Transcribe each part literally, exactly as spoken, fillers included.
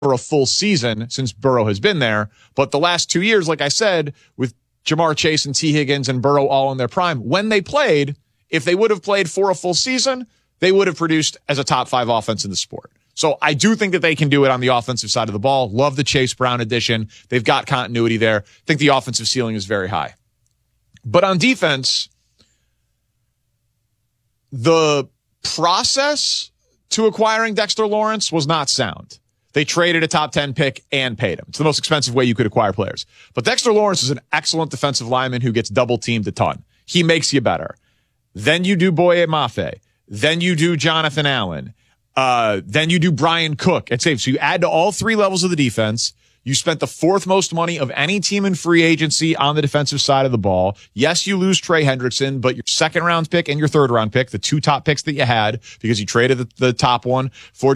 for a full season since Burrow has been there. But the last two years, like I said, with Jamar Chase and T. Higgins and Burrow all in their prime, when they played, if they would have played for a full season, they would have produced as a top five offense in the sport. So I do think that they can do it on the offensive side of the ball. Love the Chase Brown addition. They've got continuity there. Think the offensive ceiling is very high. But on defense, the process to acquiring Dexter Lawrence was not sound. They traded a top ten pick and paid him. It's the most expensive way you could acquire players. But Dexter Lawrence is an excellent defensive lineman who gets double teamed a ton. He makes you better. Then you do Boye Mafe. Then you do Jonathan Allen. Uh, then you do Brian Cook at safety. So you add to all three levels of the defense. You spent the fourth most money of any team in free agency on the defensive side of the ball. Yes, you lose Trey Hendrickson, but your second round pick and your third round pick, the two top picks that you had, because you traded the, the top one for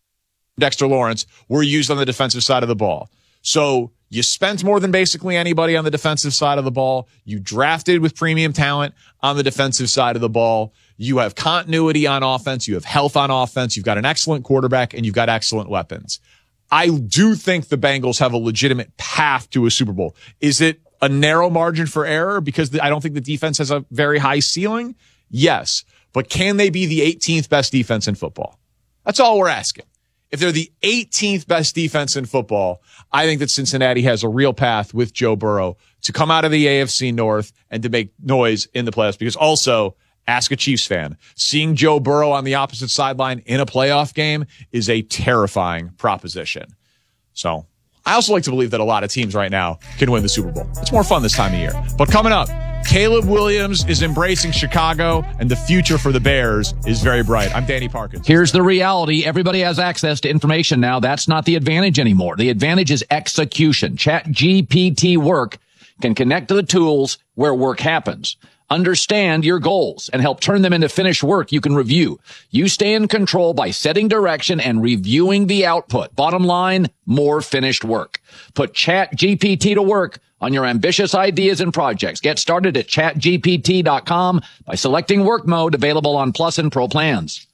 Dexter Lawrence, were used on the defensive side of the ball. So you spent more than basically anybody on the defensive side of the ball. You drafted with premium talent on the defensive side of the ball. You have continuity on offense. You have health on offense. You've got an excellent quarterback and you've got excellent weapons. I do think the Bengals have a legitimate path to a Super Bowl. Is it a narrow margin for error because the, I don't think the defense has a very high ceiling? Yes. But can they be the eighteenth best defense in football? That's all we're asking. If they're the eighteenth best defense in football, I think that Cincinnati has a real path with Joe Burrow to come out of the A F C North and to make noise in the playoffs. Because also, ask a Chiefs fan, seeing Joe Burrow on the opposite sideline in a playoff game is a terrifying proposition. So I also like to believe that a lot of teams right now can win the Super Bowl. It's more fun this time of year. But coming up, Caleb Williams is embracing Chicago, and the future for the Bears is very bright. I'm Danny Parkins. Here's the reality. Everybody has access to information now. That's not the advantage anymore. The advantage is execution. ChatGPT Work can connect to the tools where work happens. Understand your goals and help turn them into finished work you can review. You stay in control by setting direction and reviewing the output. Bottom line, more finished work. Put ChatGPT to work on your ambitious ideas and projects. Get started at chat G P T dot com by selecting work mode, available on Plus and Pro plans.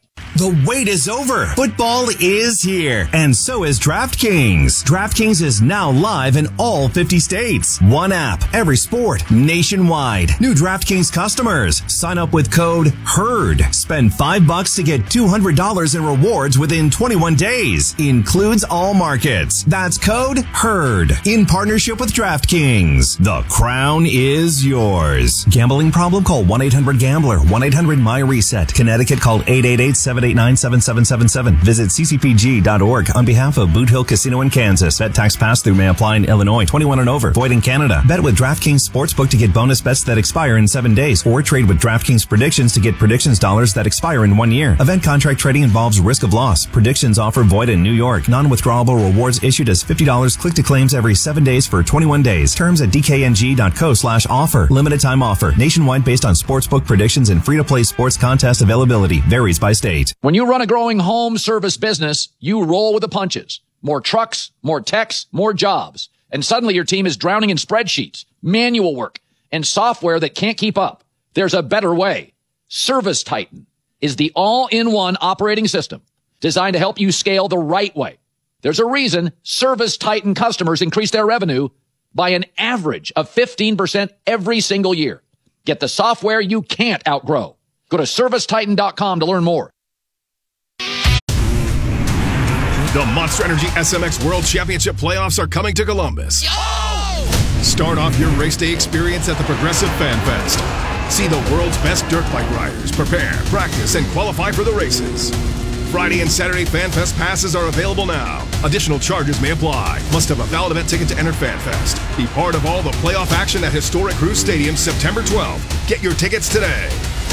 The wait is over. Football is here, and so is DraftKings. DraftKings is now live in all fifty states. One app, every sport, nationwide. New DraftKings customers, sign up with code HERD. Spend five bucks to get two hundred dollars in rewards within twenty-one days. Includes all markets. That's code HERD. In partnership with DraftKings. The crown is yours. Gambling problem? Call one eight hundred gambler. one eight hundred my reset. Connecticut, call eight eight eight, seven eight nine, seven seven seven seven. Visit c c p g dot org on behalf of Boot Hill Casino in Kansas. Bet tax pass-through may apply in Illinois. twenty-one and over. Void in Canada. Bet with DraftKings Sportsbook to get bonus bets that expire in seven days. Or trade with DraftKings Predictions to get predictions dollars that expire in one year. Event contract trading involves risk of loss. Predictions offer void in New York. Non-withdrawable rewards issued as fifty dollars click to claims every seven days for twenty-one days. Terms at d k n g dot co slash offer. Limited time offer. Nationwide based on sportsbook predictions and free-to-play sports contest availability. Varies by state. When you run a growing home service business, you roll with the punches. More trucks, more techs, more jobs. And suddenly your team is drowning in spreadsheets, manual work, and software that can't keep up. There's a better way. Service Titan is the all-in-one operating system designed to help you scale the right way. There's a reason Service Titan customers increase their revenue by an average of fifteen percent every single year. Get the software you can't outgrow. Go to service titan dot com to learn more. The Monster Energy S M X World Championship playoffs are coming to Columbus. Yo! Start off your race day experience at the Progressive Fan Fest. See the world's best dirt bike riders prepare, practice, and qualify for the races. Friday and Saturday Fan Fest passes are available now. Additional charges may apply. Must have a valid event ticket to enter Fan Fest. Be part of all the playoff action at historic Cruise Stadium September twelfth. Get your tickets today.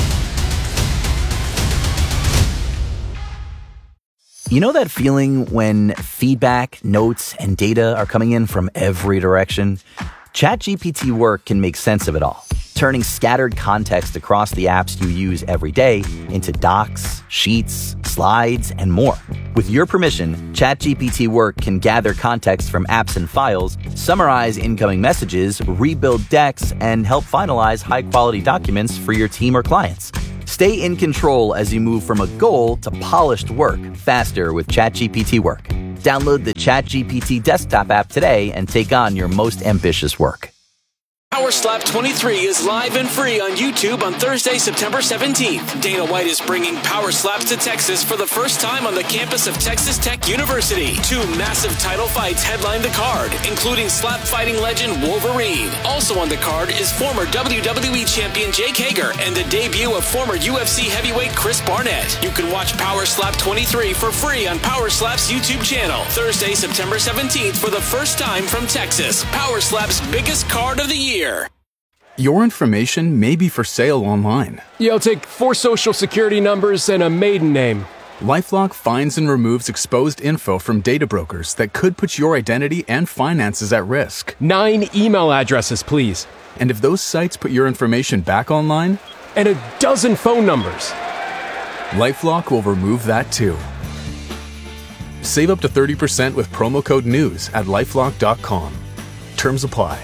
You know that feeling when feedback, notes, and data are coming in from every direction? ChatGPT Work can make sense of it all, turning scattered context across the apps you use every day into docs, sheets, slides, and more. With your permission, ChatGPT Work can gather context from apps and files, summarize incoming messages, rebuild decks, and help finalize high-quality documents for your team or clients. Stay in control as you move from a goal to polished work faster with ChatGPT Work. Download the ChatGPT desktop app today and take on your most ambitious work. Power Slap twenty-three is live and free on YouTube on Thursday, September seventeenth. Dana White is bringing Power Slaps to Texas for the first time on the campus of Texas Tech University. Two massive title fights headline the card, including slap fighting legend Wolverine. Also on the card is former W W E champion Jake Hager and the debut of former U F C heavyweight Chris Barnett. You can watch Power Slap twenty-three for free on Power Slap's YouTube channel. Thursday, September seventeenth for the first time from Texas. Power Slap's biggest card of the year. Your information may be for sale online. Yeah, I'll take four social security numbers and a maiden name. LifeLock finds and removes exposed info from data brokers that could put your identity and finances at risk. Nine email addresses, please. And if those sites put your information back online? And a dozen phone numbers. LifeLock will remove that too. Save up to thirty percent with promo code NEWS at lifelock dot com. Terms apply.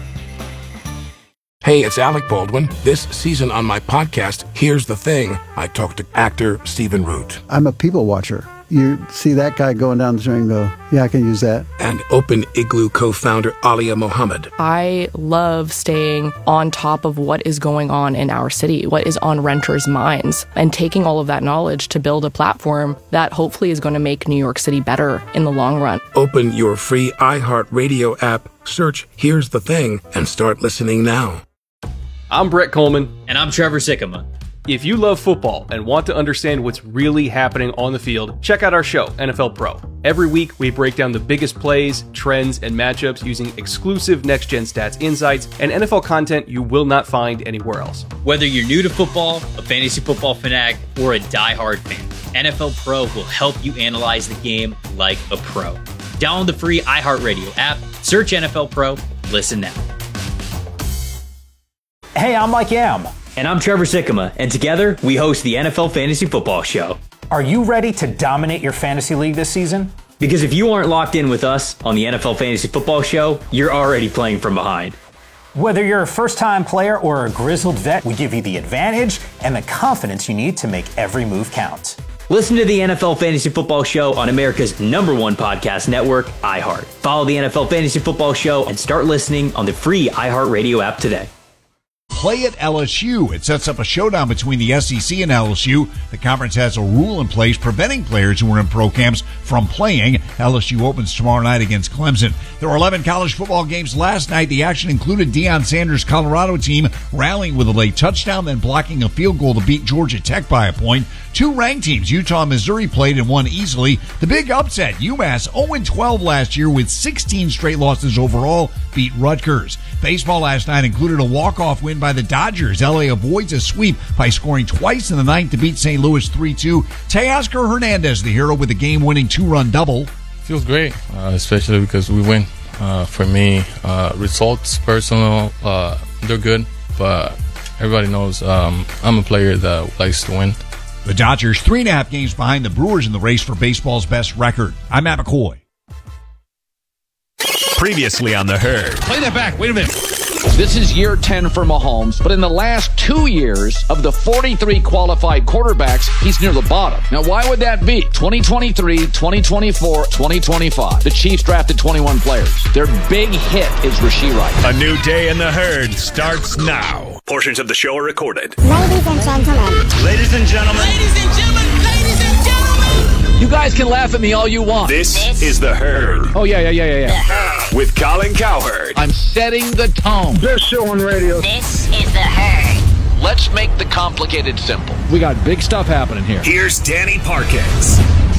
Hey, it's Alec Baldwin. This season on my podcast, Here's the Thing, I talked to actor Stephen Root. I'm a people watcher. You see that guy going down the street and go, yeah, I can use that. And Open Igloo co-founder Alia Mohammed. I love staying on top of what is going on in our city, what is on renters' minds, and taking all of that knowledge to build a platform that hopefully is going to make New York City better in the long run. Open your free iHeartRadio app, search Here's the Thing, and start listening now. I'm Brett Coleman. And I'm Trevor Sikkema. If you love football and want to understand what's really happening on the field, check out our show, N F L Pro. Every week, we break down the biggest plays, trends, and matchups using exclusive next-gen stats insights and N F L content you will not find anywhere else. Whether you're new to football, a fantasy football fanatic, or a diehard fan, N F L Pro will help you analyze the game like a pro. Download the free iHeartRadio app, search N F L Pro, listen now. Hey, I'm Mike Yam. And I'm Trevor Sikkema, and together we host the N F L Fantasy Football Show. Are you ready to dominate your fantasy league this season? Because if you aren't locked in with us on the N F L Fantasy Football Show, you're already playing from behind. Whether you're a first-time player or a grizzled vet, we give you the advantage and the confidence you need to make every move count. Listen to the N F L Fantasy Football Show on America's number one podcast network, iHeart. Follow the N F L Fantasy Football Show and start listening on the free iHeartRadio app today. Play at L S U. It sets up a showdown between the S E C and L S U. The conference has a rule in place preventing players who are in pro camps from playing. L S U opens tomorrow night against Clemson. There were eleven college football games last night. The action included Deion Sanders' Colorado team rallying with a late touchdown, then blocking a field goal to beat Georgia Tech by a point. Two ranked teams, Utah and Missouri, played and won easily. The big upset, UMass oh and twelve last year with sixteen straight losses overall, beat Rutgers. Baseball last night included a walk-off win by the Dodgers. L A avoids a sweep by scoring twice in the ninth to beat Saint Louis three two. Teoscar Hernandez, the hero, with a game-winning two-run double. Feels great, uh, especially because we win. Uh, for me, uh, results, personal, uh, they're good, but everybody knows um, I'm a player that likes to win. The Dodgers three and a half games behind the Brewers in the race for baseball's best record. I'm Matt McCoy. Previously on The Herd. Play that back. Wait a minute. This is year ten for Mahomes, but in the last two years of the forty-three qualified quarterbacks, he's near the bottom. Now, why would that be? twenty twenty-three, twenty twenty-four, twenty twenty-five. The Chiefs drafted twenty-one players. Their big hit is Rashee Rice. A new day in The Herd starts now. Portions of the show are recorded. Ladies and gentlemen. Ladies and gentlemen. Ladies and gentlemen. Ladies and gentlemen. You guys can laugh at me all you want. This, this is The Herd. Oh, yeah, yeah, yeah, yeah, yeah. With Colin Cowherd. I'm setting the tone. Best show on radio. This is The Herd. Let's make the complicated simple. We got big stuff happening here. Here's Danny Parkins.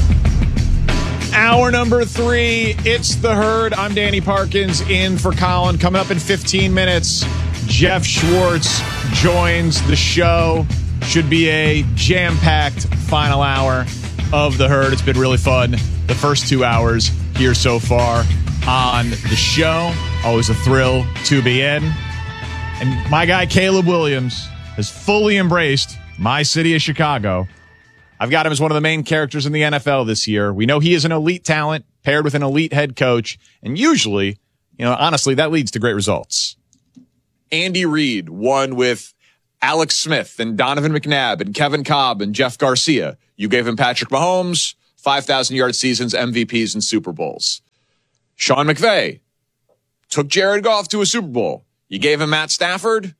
Hour number three, it's The Herd. I'm Danny Parkins in for Colin. Coming up in fifteen minutes, Jeff Schwartz joins the show. Should be a jam-packed final hour of The Herd. It's been really fun. The first two hours here so far on the show. Always a thrill to be in. And my guy Caleb Williams has fully embraced my city of Chicago. I've got him as one of the main characters in the N F L this year. We know he is an elite talent paired with an elite head coach. And usually, you know, honestly, that leads to great results. Andy Reid won with Alex Smith and Donovan McNabb and Kevin Cobb and Jeff Garcia. You gave him Patrick Mahomes, five thousand yard seasons, M V Ps, and Super Bowls. Sean McVay took Jared Goff to a Super Bowl. You gave him Matt Stafford,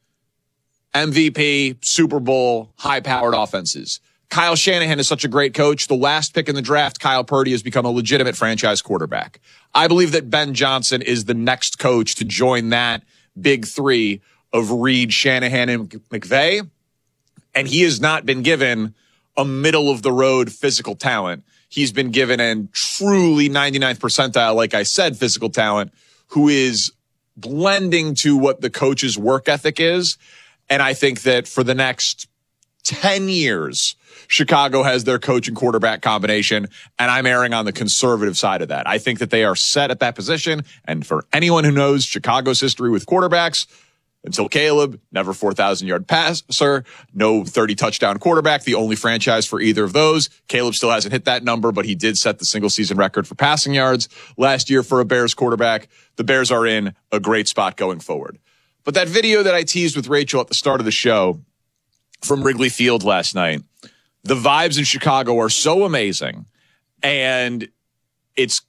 M V P, Super Bowl, high-powered offenses. Kyle Shanahan is such a great coach. The last pick in the draft, Kyle Purdy, has become a legitimate franchise quarterback. I believe that Ben Johnson is the next coach to join that big three of Reed, Shanahan, and McVay. And he has not been given a middle-of-the-road physical talent. He's been given a truly ninety-ninth percentile, like I said, physical talent, who is blending to what the coach's work ethic is. And I think that for the next ten years, Chicago has their coach and quarterback combination, and I'm erring on the conservative side of that. I think that they are set at that position, and for anyone who knows Chicago's history with quarterbacks, until Caleb, never four thousand yard passer, no thirty touchdown quarterback, the only franchise for either of those. Caleb still hasn't hit that number, but he did set the single season record for passing yards last year for a Bears quarterback. The Bears are in a great spot going forward. But that video that I teased with Rachel at the start of the show from Wrigley Field last night, the vibes in Chicago are so amazing, and it's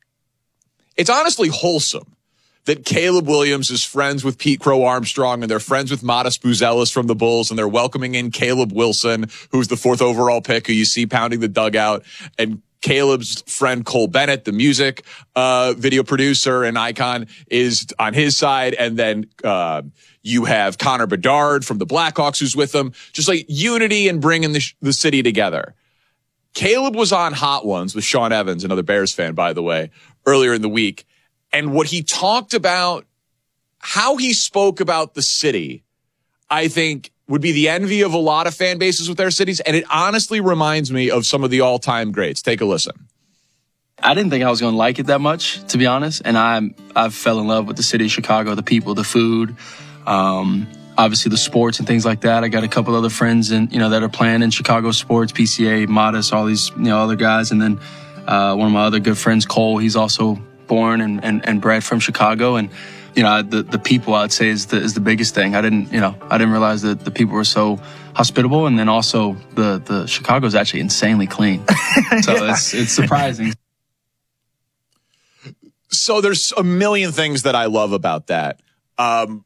it's honestly wholesome that Caleb Williams is friends with Pete Crow Armstrong, and they're friends with Modest Buzelis from the Bulls, and they're welcoming in Caleb Wilson, who's the fourth overall pick, who you see pounding the dugout, and Caleb's friend Cole Bennett, the music uh, video producer and icon, is on his side, and then uh, you have Connor Bedard from the Blackhawks who's with them. Just like unity and bringing the, sh- the city together. Caleb was on Hot Ones with Sean Evans, another Bears fan, by the way, earlier in the week. And what he talked about, how he spoke about the city, I think would be the envy of a lot of fan bases with their cities. And it honestly reminds me of some of the all-time greats. Take a listen. I didn't think I was going to like it that much, to be honest. And I I fell in love with the city of Chicago, the people, the food, um, obviously the sports and things like that. I got a couple other friends in, you know, that are playing in Chicago sports, P C A, Modest, all these, you know, other guys. And then uh, one of my other good friends, Cole, he's also born and, and, and bred from Chicago. And, you know, the, the people, I'd say, is the, is the biggest thing. I didn't, you know, I didn't realize that the people were so hospitable. And then also the, the Chicago is actually insanely clean. So yeah. it's, it's surprising. So there's a million things that I love about that. Um,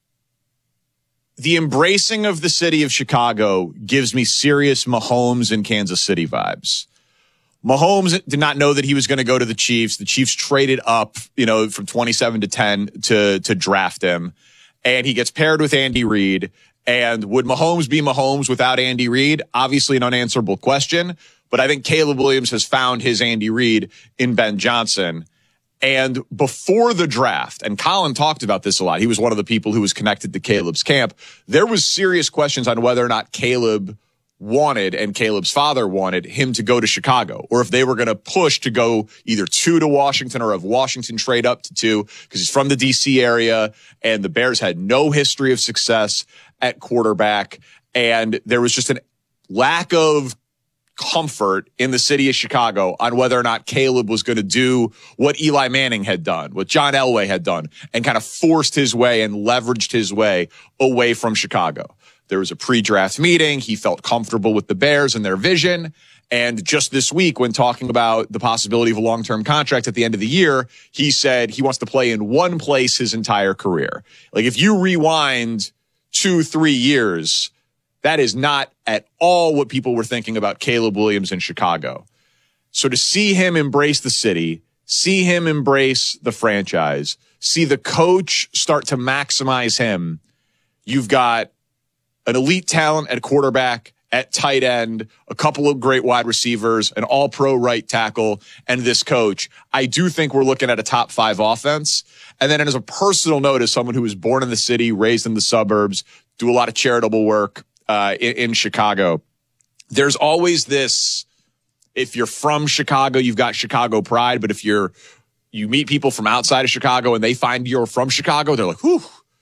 the embracing of the city of Chicago gives me serious Mahomes and Kansas City vibes. Mahomes did not know that he was going to go to the Chiefs. The Chiefs traded up, you know, from twenty-seven to ten to, to draft him. And he gets paired with Andy Reid. And would Mahomes be Mahomes without Andy Reid? Obviously an unanswerable question. But I think Caleb Williams has found his Andy Reid in Ben Johnson. And before the draft, and Colin talked about this a lot, he was one of the people who was connected to Caleb's camp. There was serious questions on whether or not Caleb wanted, and Caleb's father wanted, him to go to Chicago, or if they were going to push to go either two to Washington or have Washington trade up to two, because he's from the D C area, and the Bears had no history of success at quarterback, and there was just a lack of comfort in the city of Chicago on whether or not Caleb was going to do what Eli Manning had done, what John Elway had done, and kind of forced his way and leveraged his way away from Chicago. There was a pre-draft meeting. He felt comfortable with the Bears and their vision. And just this week, when talking about the possibility of a long-term contract at the end of the year, he said he wants to play in one place his entire career. Like, if you rewind two, three years, that is not at all what people were thinking about Caleb Williams in Chicago. So to see him embrace the city, see him embrace the franchise, see the coach start to maximize him, you've got an elite talent at quarterback, at tight end, a couple of great wide receivers, an all-pro right tackle, and this coach. I do think we're looking at a top five offense. And then as a personal note, as someone who was born in the city, raised in the suburbs, do a lot of charitable work uh, in, in Chicago, there's always this, if you're from Chicago, you've got Chicago pride, but if you're, you meet people from outside of Chicago and they find you're from Chicago, they're like, whew,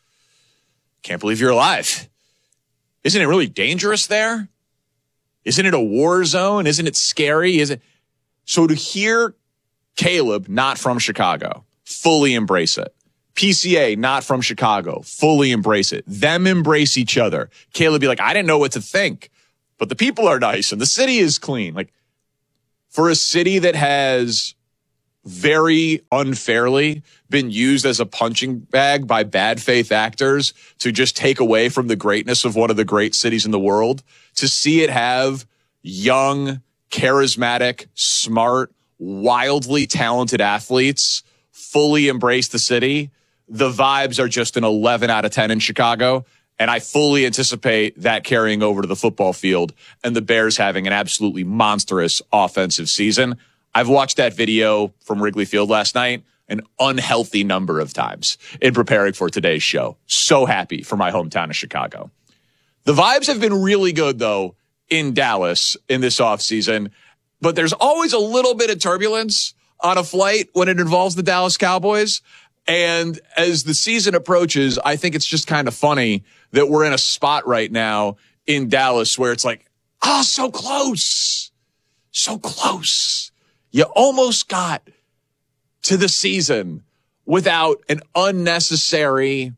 can't believe you're alive. Isn't it really dangerous there? Isn't it a war zone? Isn't it scary? Is it? So to hear Caleb, not from Chicago, fully embrace it, P C A, not from Chicago, fully embrace it. Them embrace each other. Caleb be like, I didn't know what to think, but the people are nice and the city is clean. Like, for a city that has very unfairly been used as a punching bag by bad faith actors to just take away from the greatness of one of the great cities in the world, to see it have young, charismatic, smart, wildly talented athletes fully embrace the city, the vibes are just an eleven out of ten in Chicago. And I fully anticipate that carrying over to the football field and the Bears having an absolutely monstrous offensive season. I've watched that video from Wrigley Field last night an unhealthy number of times in preparing for today's show. So happy for my hometown of Chicago. The vibes have been really good, though, in Dallas in this offseason, but there's always a little bit of turbulence on a flight when it involves the Dallas Cowboys. And as the season approaches, I think it's just kind of funny that we're in a spot right now in Dallas where it's like, oh, so close, so close. You almost got to the season without an unnecessary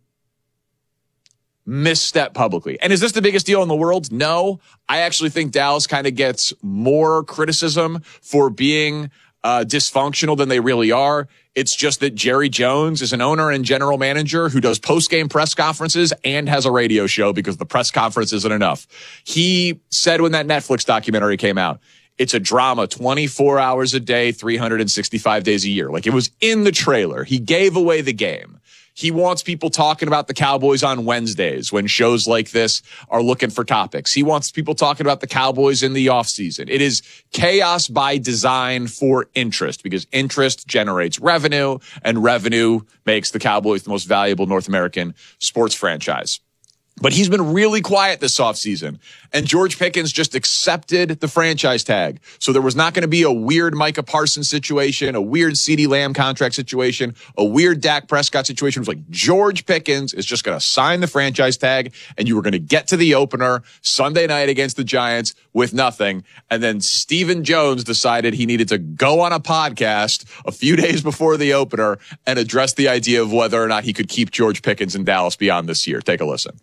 misstep publicly. And is this the biggest deal in the world? No. I actually think Dallas kind of gets more criticism for being uh, dysfunctional than they really are. It's just that Jerry Jones is an owner and general manager who does post-game press conferences and has a radio show because the press conference isn't enough. He said when that Netflix documentary came out, it's a drama twenty-four hours a day, three hundred sixty-five days a year. Like, it was in the trailer. He gave away the game. He wants people talking about the Cowboys on Wednesdays when shows like this are looking for topics. He wants people talking about the Cowboys in the offseason. It is chaos by design for interest, because interest generates revenue, and revenue makes the Cowboys the most valuable North American sports franchise. But he's been really quiet this offseason, and George Pickens just accepted the franchise tag. So there was not going to be a weird Micah Parsons situation, a weird CeeDee Lamb contract situation, a weird Dak Prescott situation. It was like George Pickens is just going to sign the franchise tag, and you were going to get to the opener Sunday night against the Giants with nothing. And then Stephen Jones decided he needed to go on a podcast a few days before the opener and address the idea of whether or not he could keep George Pickens in Dallas beyond this year. Take a listen.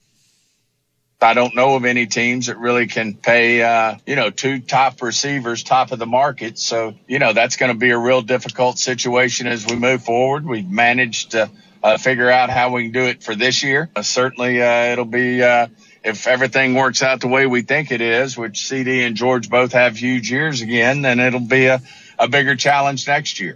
I don't know of any teams that really can pay, uh, you know, two top receivers, top of the market. So, you know, that's going to be a real difficult situation as we move forward. We've managed to uh, figure out how we can do it for this year. Uh, certainly, uh, it'll be, uh, if everything works out the way we think it is, which C D and George both have huge years again, then it'll be a, a bigger challenge next year.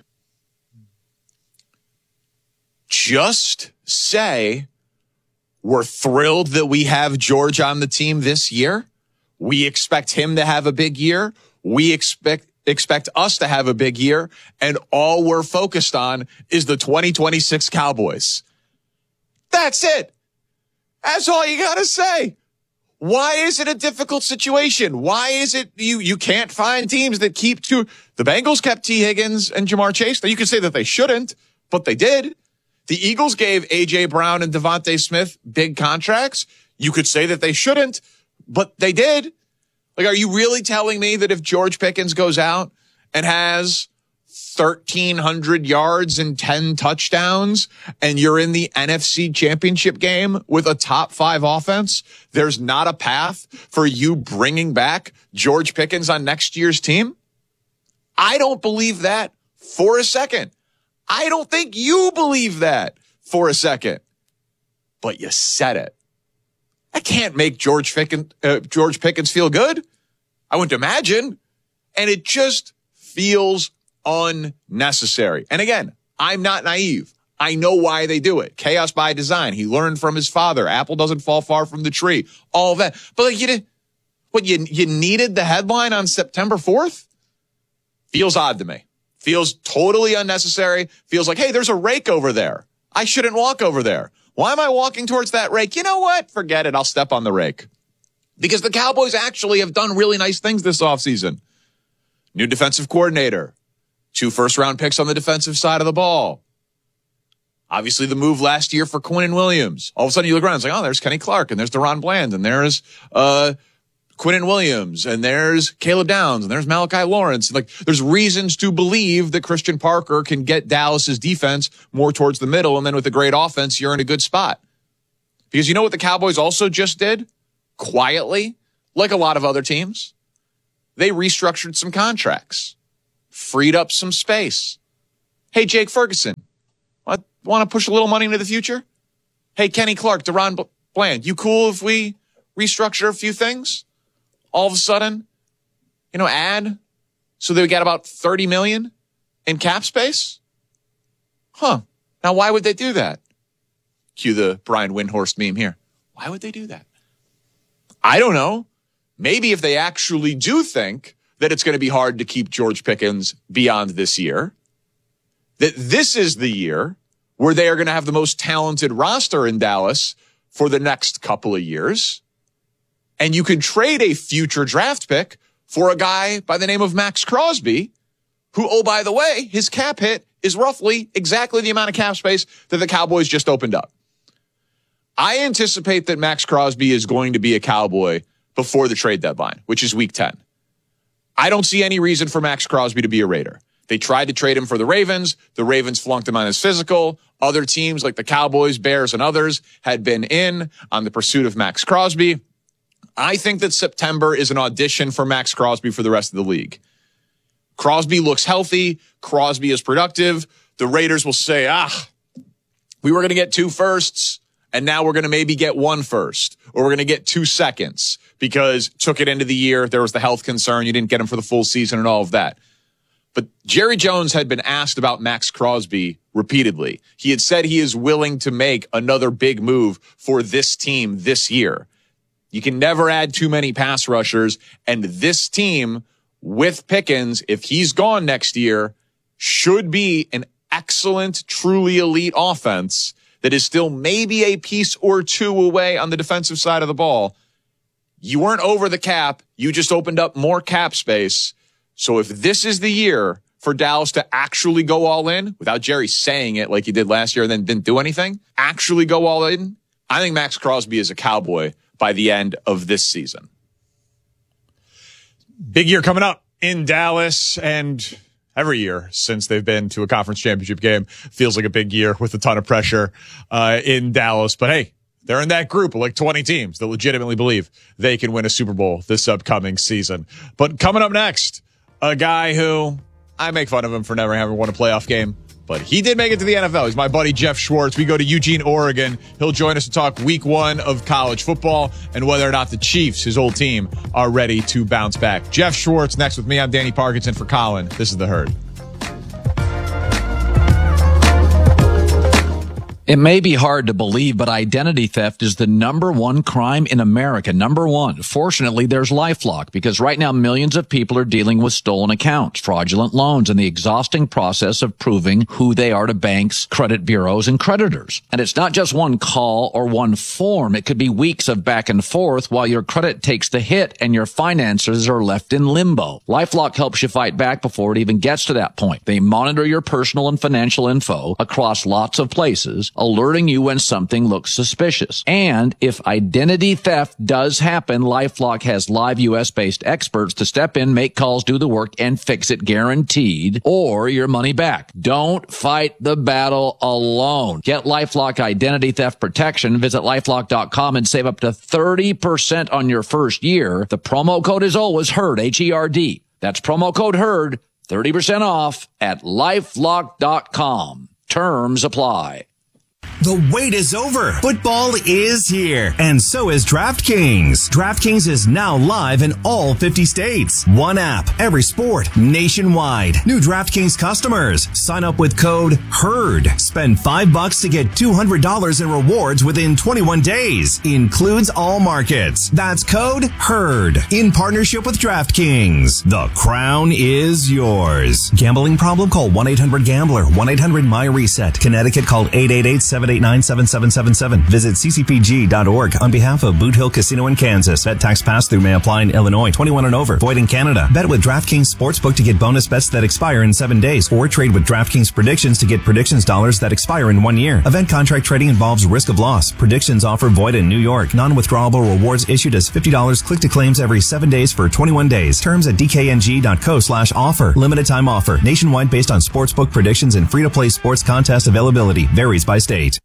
Just say, we're thrilled that we have George on the team this year. We expect him to have a big year. We expect expect us to have a big year. And all we're focused on is the twenty twenty-six Cowboys. That's it. That's all you got to say. Why is it a difficult situation? Why is it you you can't find teams that keep two? The Bengals kept T. Higgins and Jamar Chase. Now, you can say that they shouldn't, but they did. The Eagles gave A J. Brown and Devontae Smith big contracts. You could say that they shouldn't, but they did. Like, are you really telling me that if George Pickens goes out and has thirteen hundred yards and ten touchdowns and you're in the N F C Championship game with a top five offense, there's not a path for you bringing back George Pickens on next year's team? I don't believe that for a second. I don't think you believe that for a second, but you said it. I can't make George Pickens, uh, George Pickens feel good. I wouldn't imagine. And it just feels unnecessary. And again, I'm not naive. I know why they do it. Chaos by design. He learned from his father. Apple doesn't fall far from the tree. All of that. But like, you did, what, you, you needed the headline on September fourth? Feels odd to me. Feels totally unnecessary. Feels like, hey, there's a rake over there. I shouldn't walk over there. Why am I walking towards that rake? You know what? Forget it. I'll step on the rake. Because the Cowboys actually have done really nice things this offseason. New defensive coordinator. Two first-round picks on the defensive side of the ball. Obviously, the move last year for Quinnen Williams. All of a sudden, you look around and it's like, oh, there's Kenny Clark, and there's DeRon Bland, and there's uh, Quinnen Williams, and there's Caleb Downs, and there's Malachi Lawrence. Like, there's reasons to believe that Christian Parker can get Dallas's defense more towards the middle, and then with a great offense, you're in a good spot. Because you know what the Cowboys also just did? Quietly, like a lot of other teams, they restructured some contracts, freed up some space. Hey, Jake Ferguson, want to push a little money into the future? Hey, Kenny Clark, Deron Bland, you cool if we restructure a few things? All of a sudden, you know, add so that we got about thirty million in cap space? Huh. Now, why would they do that? Cue the Brian Windhorst meme here. Why would they do that? I don't know. Maybe if they actually do think that it's going to be hard to keep George Pickens beyond this year, that this is the year where they are going to have the most talented roster in Dallas for the next couple of years. And you could trade a future draft pick for a guy by the name of Max Crosby, who, oh, by the way, his cap hit is roughly exactly the amount of cap space that the Cowboys just opened up. I anticipate that Max Crosby is going to be a Cowboy before the trade deadline, which is week ten. I don't see any reason for Max Crosby to be a Raider. They tried to trade him for the Ravens. The Ravens flunked him on his physical. Other teams like the Cowboys, Bears, and others had been in on the pursuit of Max Crosby. I think that September is an audition for Max Crosby for the rest of the league. Crosby looks healthy. Crosby is productive. The Raiders will say, ah, we were going to get two firsts, and now we're going to maybe get one first, or we're going to get two seconds because took it into the year. There was the health concern. You didn't get him for the full season and all of that. But Jerry Jones had been asked about Max Crosby repeatedly. He had said he is willing to make another big move for this team this year. You can never add too many pass rushers, and this team with Pickens, if he's gone next year, should be an excellent, truly elite offense that is still maybe a piece or two away on the defensive side of the ball. You weren't over the cap. You just opened up more cap space. So if this is the year for Dallas to actually go all in, without Jerry saying it like he did last year and then didn't do anything, actually go all in, I think Max Crosby is a Cowboy by the end of this season. Big year coming up in Dallas, and every year since they've been to a conference championship game feels like a big year with a ton of pressure uh, in Dallas. But hey, they're in that group of like twenty teams that legitimately believe they can win a Super Bowl this upcoming season. But coming up next, a guy who I make fun of him for never having won a playoff game, but he did make it to the N F L. He's my buddy, Jeff Schwartz. We go to Eugene, Oregon. He'll join us to talk week one of college football and whether or not the Chiefs, his old team, are ready to bounce back. Jeff Schwartz next with me. I'm Danny Parkinson for Colin. This is The Herd. It may be hard to believe, but identity theft is the number one crime in America. Number one. Fortunately, there's LifeLock, because right now millions of people are dealing with stolen accounts, fraudulent loans, and the exhausting process of proving who they are to banks, credit bureaus, and creditors. And it's not just one call or one form. It could be weeks of back and forth while your credit takes the hit and your finances are left in limbo. LifeLock helps you fight back before it even gets to that point. They monitor your personal and financial info across lots of places, alerting you when something looks suspicious. And if identity theft does happen, LifeLock has live U S-based experts to step in, make calls, do the work, and fix it guaranteed, or your money back. Don't fight the battle alone. Get LifeLock identity theft protection. Visit LifeLock dot com and save up to thirty percent on your first year. The promo code is always HERD, H E R D. That's promo code HERD, thirty percent off at LifeLock dot com. Terms apply. The wait is over. Football is here, and so is DraftKings. DraftKings is now live in all fifty states. One app, every sport, nationwide. New DraftKings customers, sign up with code HERD. Spend five bucks to get two hundred dollars in rewards within twenty-one days. Includes all markets. That's code HERD. In partnership with DraftKings. The crown is yours. Gambling problem? Call one eight hundred gambler. one eight hundred my reset. Connecticut, call eight eight eight, seven eight eight nine, seven seven seven seven. Visit c c p g dot org on behalf of Boot Hill Casino in Kansas. Bet tax pass-through may apply in Illinois. twenty-one and over. Void in Canada. Bet with DraftKings Sportsbook to get bonus bets that expire in seven days. Or trade with DraftKings Predictions to get predictions dollars that expire in one year. Event contract trading involves risk of loss. Predictions offer void in New York. Non-withdrawable rewards issued as fifty dollars click to claims every seven days for twenty-one days. Terms at d k n g dot co slash offer. Limited time offer. Nationwide based on sportsbook predictions and free-to-play sports contest availability. Varies by state.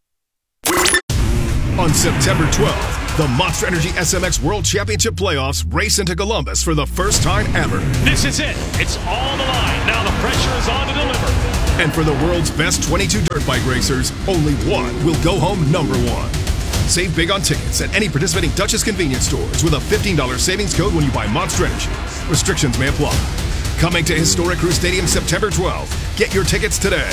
On September twelfth, the Monster Energy S M X World Championship Playoffs race into Columbus for the first time ever. This is it. It's all on the line. Now the pressure is on to deliver. And for the world's best twenty-two dirt bike racers, only one will go home number one. Save big on tickets at any participating Dutchess convenience stores with a fifteen dollars savings code when you buy Monster Energy. Restrictions may apply. Coming to Historic Crew Stadium September twelfth. Get your tickets today.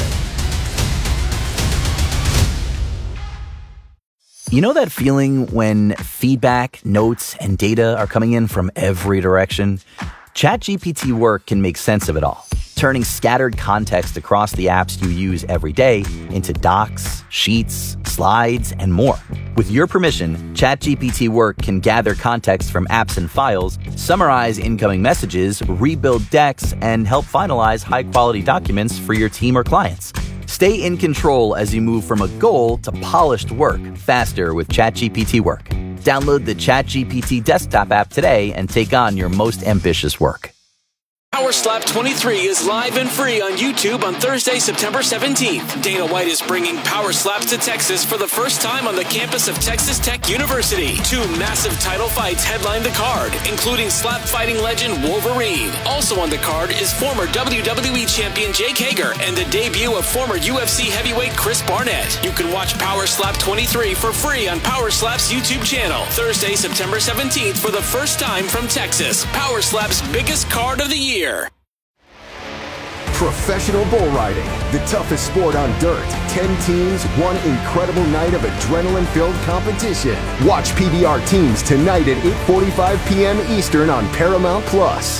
You know that feeling when feedback, notes, and data are coming in from every direction? ChatGPT Work can make sense of it all, turning scattered context across the apps you use every day into docs, sheets, slides, and more. With your permission, ChatGPT Work can gather context from apps and files, summarize incoming messages, rebuild decks, and help finalize high-quality documents for your team or clients. Stay in control as you move from a goal to polished work faster with ChatGPT Work. Download the ChatGPT desktop app today and take on your most ambitious work. Power Slap twenty-three is live and free on YouTube on Thursday, September seventeenth. Dana White is bringing Power Slaps to Texas for the first time on the campus of Texas Tech University. Two massive title fights headline the card, including slap fighting legend Wolverine. Also on the card is former W W E champion Jake Hager and the debut of former U F C heavyweight Chris Barnett. You can watch Power Slap twenty-three for free on Power Slap's YouTube channel. Thursday, September seventeenth for the first time from Texas. Power Slap's biggest card of the year. Professional bull riding, the toughest sport on dirt. Ten teams, one incredible night of adrenaline-filled competition. Watch P B R Teams tonight at eight forty-five p.m. Eastern on Paramount Plus.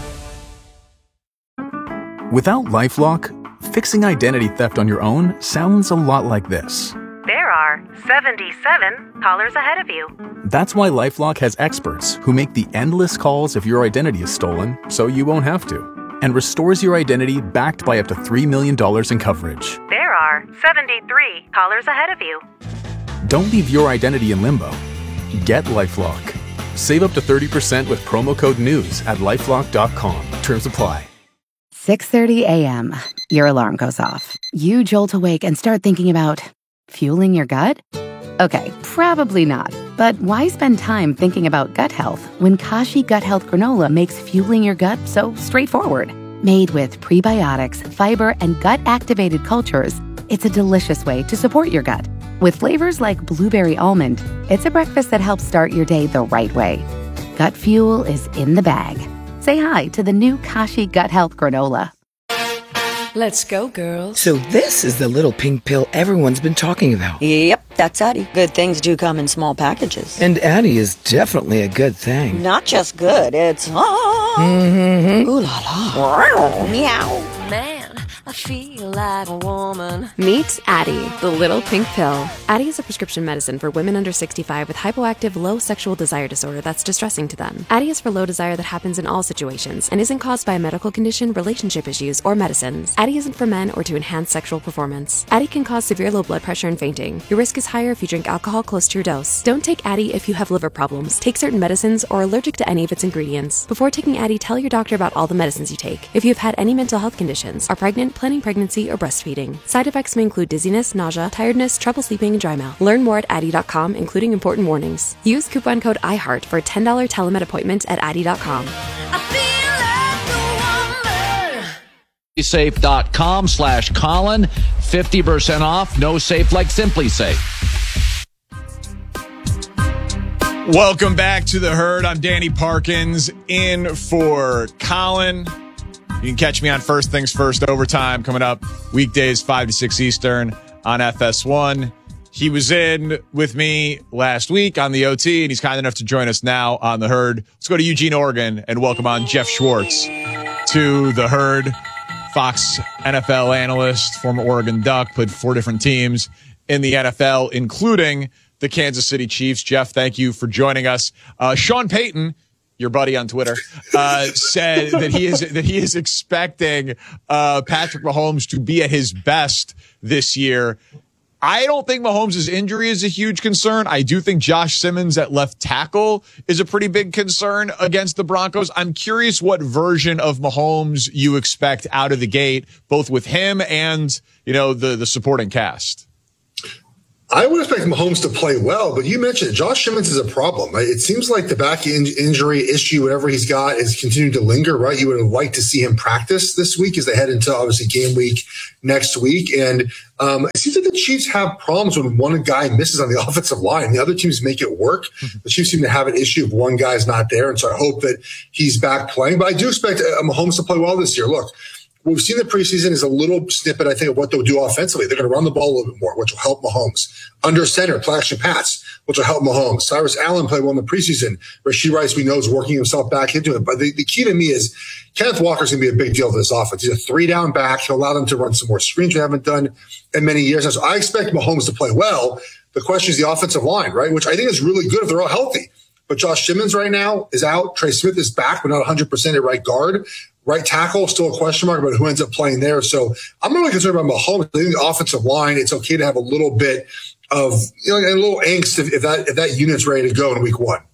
Without LifeLock, fixing identity theft on your own sounds a lot like this. There are seventy-seven callers ahead of you. That's why LifeLock has experts who make the endless calls if your identity is stolen, so you won't have to, and restores your identity backed by up to three million dollars in coverage. There are seventy-three callers ahead of you. Don't leave your identity in limbo. Get LifeLock. Save up to thirty percent with promo code NEWS at lifelock dot com. Terms apply. six thirty a.m. Your alarm goes off. You jolt awake and start thinking about fueling your gut? Okay, probably not. But why spend time thinking about gut health when Kashi Gut Health Granola makes fueling your gut so straightforward? Made with prebiotics, fiber, and gut-activated cultures, it's a delicious way to support your gut. With flavors like blueberry almond, it's a breakfast that helps start your day the right way. Gut fuel is in the bag. Say hi to the new Kashi Gut Health Granola. Let's go, girls. So this is the little pink pill everyone's been talking about. Yep, that's Addie. Good things do come in small packages. And Addie is definitely a good thing. Not just good, it's... Ah, mm-hmm. Ooh la la. Meow. Man, I feel like a woman. Meet Addie, the little pink pill. Addie is a prescription medicine for women under sixty-five with hypoactive low sexual desire disorder that's distressing to them. Addie is for low desire that happens in all situations and isn't caused by a medical condition, relationship issues, or medicines. Addie isn't for men or to enhance sexual performance. Addie can cause severe low blood pressure and fainting. Your risk is higher if you drink alcohol close to your dose. Don't take Addie if you have liver problems, take certain medicines, or are allergic to any of its ingredients. Before taking Addie, tell your doctor about all the medicines you take. If you have had any mental health conditions, are pregnant, planning pregnancy, or breastfeeding. Side effects may include dizziness, nausea, tiredness, trouble sleeping, and dry mouth. Learn more at Addie dot com, including important warnings. Use coupon code iHeart for a ten dollars telemed appointment at Addie dot com. SimpliSafe.com slash Colin. fifty percent off. No safe like SimpliSafe. Welcome back to The Herd. I'm Danny Parkins in for Colin. You can catch me on First Things First Overtime coming up weekdays five to six Eastern on F S one. He was in with me last week on the O T, and he's kind enough to join us now on The Herd. Let's go to Eugene, Oregon, and welcome on Jeff Schwartz to The Herd. Fox N F L analyst, former Oregon Duck, played four different teams in the N F L, including the Kansas City Chiefs. Jeff, thank you for joining us. Uh, Sean Payton, your buddy on Twitter, uh, said that he is that he is expecting uh, Patrick Mahomes to be at his best this year. I don't think Mahomes' injury is a huge concern. I do think Josh Simmons at left tackle is a pretty big concern against the Broncos. I'm curious what version of Mahomes you expect out of the gate, both with him and, you know, the, the supporting cast. I would expect Mahomes to play well, but you mentioned Josh Simmons is a problem. It seems like the back in- injury issue, whatever he's got, is continuing to linger, right? You would have liked to see him practice this week as they head into, obviously, game week next week. And um, it seems like the Chiefs have problems when one guy misses on the offensive line. The other teams make it work. Mm-hmm. The Chiefs seem to have an issue if one guy's not there, and so I hope that he's back playing. But I do expect uh, Mahomes to play well this year. Look, what we've seen in the preseason is a little snippet, I think, of what they'll do offensively. They're going to run the ball a little bit more, which will help Mahomes. Under center, play action pass, which will help Mahomes. Cyrus Allen played well in the preseason. Rashee Rice, we know, is working himself back into it. But the, the key to me is Kenneth Walker's going to be a big deal for this offense. He's a three-down back. He'll allow them to run some more screens we haven't done in many years. And so I expect Mahomes to play well. The question is the offensive line, right, which I think is really good if they're all healthy. But Josh Simmons right now is out. Trey Smith is back, but not one hundred percent at right guard. Right tackle, still a question mark about who ends up playing there. So I'm really concerned about Mahomes. I think the offensive line, it's okay to have a little bit of, you know, a little angst if, if that if that unit's ready to go in week one.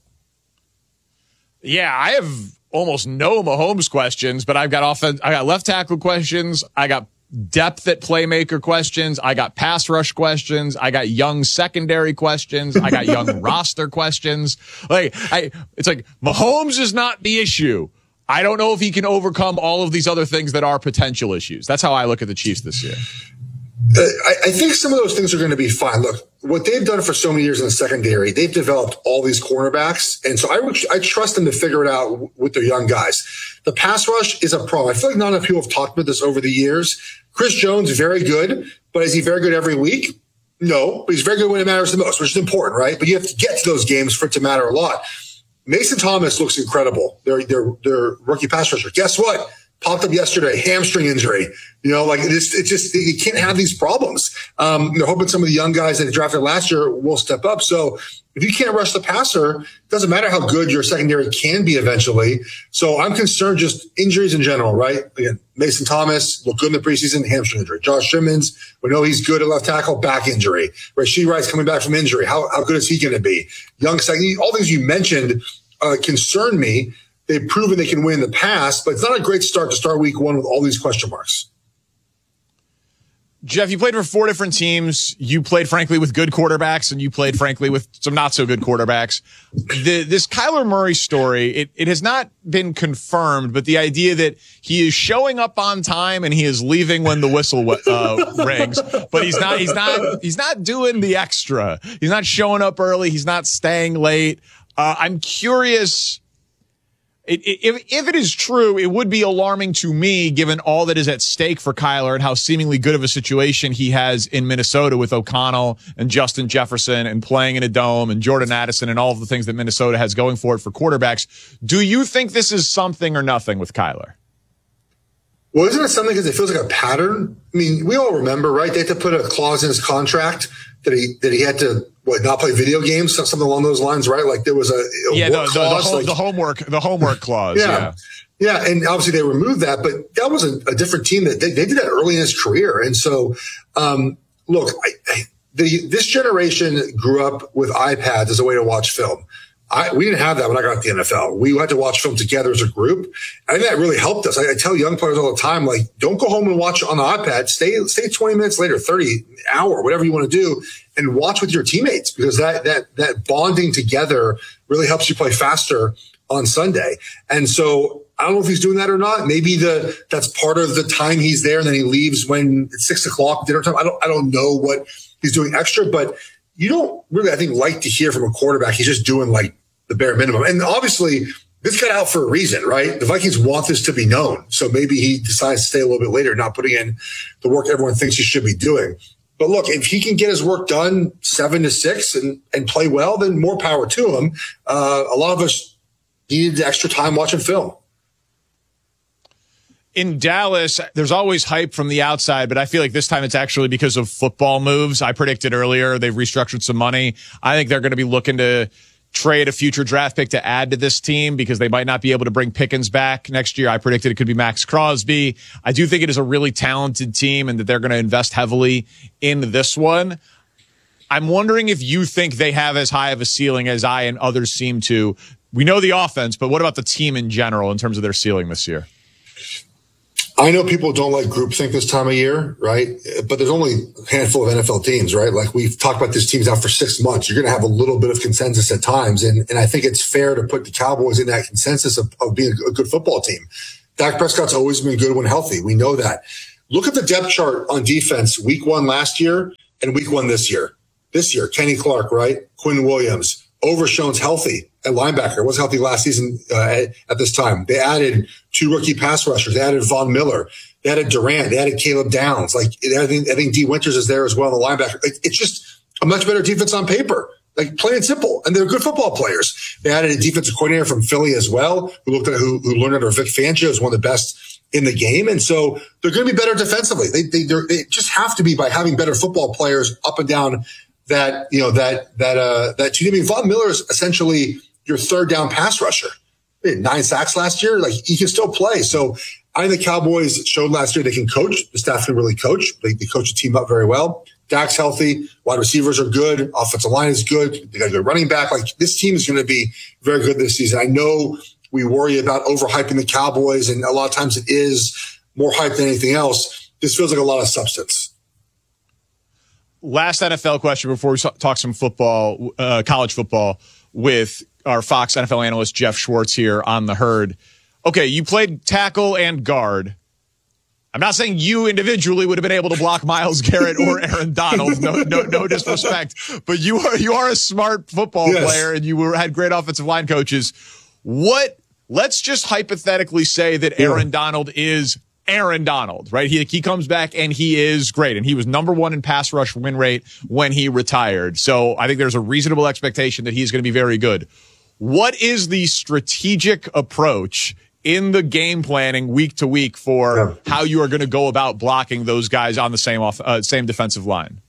Yeah, I have almost no Mahomes questions, but I've got offense. I got left tackle questions. I got depth at playmaker questions. I got pass rush questions. I got young secondary questions. I got young roster questions. Like I, it's like Mahomes is not the issue. I don't know if he can overcome all of these other things that are potential issues. That's how I look at the Chiefs this year. Uh, I, I think some of those things are going to be fine. Look, what they've done for so many years in the secondary, they've developed all these cornerbacks. And so I, I trust them to figure it out with their young guys. The pass rush is a problem. I feel like not enough people have talked about this over the years. Chris Jones, very good, but is he very good every week? No, but he's very good when it matters the most, which is important, right? But you have to get to those games for it to matter a lot. Mason Thomas looks incredible. They're, they're, they're rookie pass rusher. Guess what? Popped up yesterday, hamstring injury. You know, like it's, it's just, you can't have these problems. Um, they're hoping some of the young guys that they drafted last year will step up. So if you can't rush the passer, it doesn't matter how good your secondary can be eventually. So I'm concerned just injuries in general, right? Again, Mason Thomas looked good in the preseason, hamstring injury. Josh Simmons, we know he's good at left tackle, back injury. Rashee Rice coming back from injury. How, how good is he going to be? Young second, all things you mentioned, uh, concern me. They've proven they can win in the past, but it's not a great start to start week one with all these question marks. Jeff, you played for four different teams. You played, frankly, with good quarterbacks, and you played, frankly, with some not so good quarterbacks. The, this Kyler Murray story, it, it has not been confirmed, but the idea that he is showing up on time and he is leaving when the whistle uh, rings, but he's not, he's not, he's not doing the extra. He's not showing up early. He's not staying late. Uh, I'm curious. It, if, if it is true, it would be alarming to me, given all that is at stake for Kyler and how seemingly good of a situation he has in Minnesota with O'Connell and Justin Jefferson and playing in a dome and Jordan Addison and all of the things that Minnesota has going for it for quarterbacks. Do you think this is something or nothing with Kyler? Well, isn't it something because it feels like a pattern? I mean, we all remember, right? They had to put a clause in his contract that he that he had to what not play video games, something along those lines, right? Like there was a, a yeah, the, the, clause, the, home, like, the homework the homework clause. Yeah. yeah, yeah, and obviously they removed that, but that was a, a different team that they, they did that early in his career, and so um, look, I, I, the, this generation grew up with iPads as a way to watch film. I, we didn't have that when I got to the N F L. We had to watch film together as a group. I think that really helped us. I, I tell young players all the time, like, don't go home and watch on the iPad. Stay, stay twenty minutes later, thirty, hour, whatever you want to do, and watch with your teammates, because that, that, that bonding together really helps you play faster on Sunday. And so I don't know if he's doing that or not. Maybe the, that's part of the time he's there, and then he leaves when it's six o'clock dinner time. I don't, I don't know what he's doing extra, but you don't really, I think, like to hear from a quarterback. He's just doing like the bare minimum. And obviously this got out for a reason, right? The Vikings want this to be known. So maybe he decides to stay a little bit later, not putting in the work everyone thinks he should be doing. But look, if he can get his work done seven to six and, and play well, then more power to him. Uh, a lot of us needed extra time watching film. in Dallas, there's always hype from the outside, but I feel like this time it's actually because of football moves. I predicted earlier they've restructured some money. I think they're going to be looking to trade a future draft pick to add to this team because they might not be able to bring Pickens back next year. I predicted it could be Max Crosby. I do think it is a really talented team and that they're going to invest heavily in this one. I'm wondering if you think they have as high of a ceiling as I and others seem to. We know the offense, but what about the team in general in terms of their ceiling this year? I know people don't like groupthink this time of year, right? But there's only a handful of N F L teams, right? Like we've talked about these teams out for six months. You're going to have a little bit of consensus at times. And, and I think it's fair to put the Cowboys in that consensus of, of being a good football team. Dak Prescott's always been good when healthy. We know that. Look at the depth chart on defense week one last year and week one this year. This year, Kenny Clark, right? Quinn Williams. Overshown's healthy at linebacker. Was healthy last season uh, at, at this time. They added two rookie pass rushers. They added Von Miller. They added Durant. They added Caleb Downs. Like I think, I think D Winters is there as well, the linebacker. Like, it's just a much better defense on paper. Like plain and simple. And they're good football players. They added a defensive coordinator from Philly as well, who looked at who, who learned under Vic Fangio as one of the best in the game. And so they're going to be better defensively. They they they just have to be by having better football players up and down that, you know, that, that, uh, that, I mean, Von Miller is essentially your third down pass rusher. He had nine sacks last year. Like he can still play. So I think the Cowboys showed last year they can coach. The staff can really coach. They, they coach the team up very well. Dak's healthy. Wide receivers are good. Offensive line is good. They got a good running back. Like this team is going to be very good this season. I know we worry about overhyping the Cowboys, and a lot of times it is more hype than anything else. This feels like a lot of substance. Last N F L question before we talk some football, uh, college football with our Fox N F L analyst Jeff Schwartz here on the Herd. Okay, you played tackle and guard. I'm not saying you individually would have been able to block Myles Garrett or Aaron Donald. No, no, no disrespect, but you are you are a smart football yes. player, and you were, had great offensive line coaches. What? Let's just hypothetically say that Aaron yeah. Donald is Aaron Donald, right? He he comes back and he is great, and he was number one in pass rush win rate when he retired. So I think there's a reasonable expectation that he's going to be very good. What is the strategic approach in the game planning week to week for yeah. how you are going to go about blocking those guys on the same off uh, same defensive line?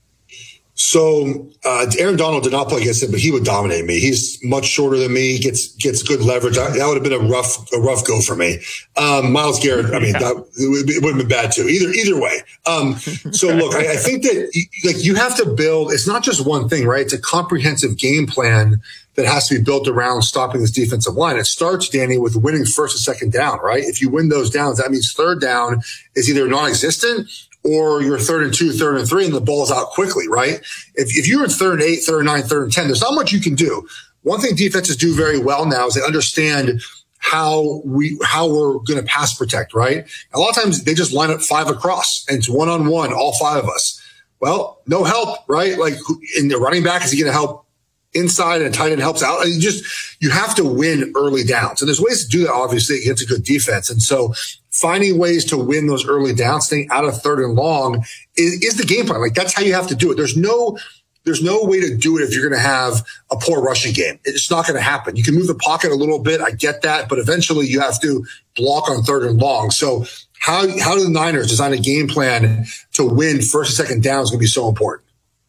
So uh, Aaron Donald did not play against him, but he would dominate me. He's much shorter than me. Gets gets good leverage. I, that would have been a rough a rough go for me. Um, Myles Garrett, I mean, yeah. that, it would have been bad too. Either either way. Um, so look, I, I think that like you have to build. It's not just one thing, right? It's a comprehensive game plan that has to be built around stopping this defensive line. It starts, Danny, with winning first and second down, right? If you win those downs, that means third down is either non-existent or you're third and two, third and three, and the ball's out quickly, right? If, if you're in third and eight, third and nine, third and ten, there's not much you can do. One thing defenses do very well now is they understand how we, how we're going to pass protect, right? A lot of times they just line up five across and it's one-on-one, all five of us. Well, no help, right? Like in the running back, is he going to help inside and tight end helps out? I mean, just, you have to win early downs. And there's ways to do that, obviously, against a good defense. And so finding ways to win those early downs, staying out of third and long is, is the game plan. Like that's how you have to do it. There's no, there's no way to do it if you're going to have a poor rushing game. It's not going to happen. You can move the pocket a little bit. I get that, but eventually you have to block on third and long. So how, how do the Niners design a game plan to win first and second down is going to be so important.